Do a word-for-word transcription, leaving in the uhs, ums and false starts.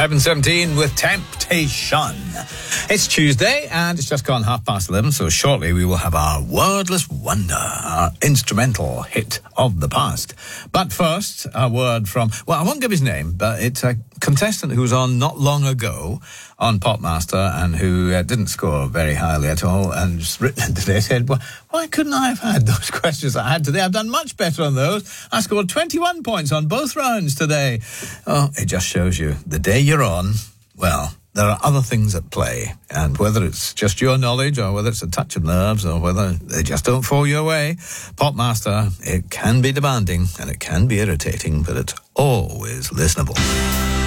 eleven seventeen with Temptation. It's Tuesday and it's just gone half past eleven, so shortly we will have our Wordless Wonder, our instrumental hit of the past. But first, a word from, well, I won't give his name, but it's a contestant who was on not long ago on Popmaster and who uh, didn't score very highly at all, and just written today said, well, why couldn't I have had those questions I had today? I've done much better on those. I scored twenty-one points on both rounds today. Oh, it just shows you the day you're on, well, there are other things at play, and whether it's just your knowledge or whether it's a touch of nerves or whether they just don't fall your way, Popmaster, it can be demanding and it can be irritating, but it's always listenable.